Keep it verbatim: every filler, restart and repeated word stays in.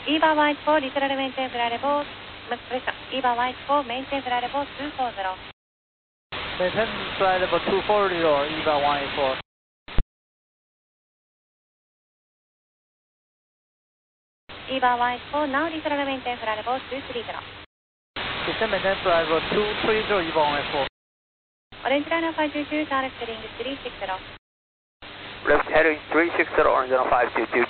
EVA one eight four, literal maintain flight level, EVA one eight four, maintain flight level two four zero. Maintain flight level two four zero, EVA one eight four. EVA one eight four, now literal maintain flight level two three zero. Descend maintain flight level two three zero, EVA one eight four. Orange Liner five two two, direct heading three six zero. Left heading three six zero, Orange Liner five two two,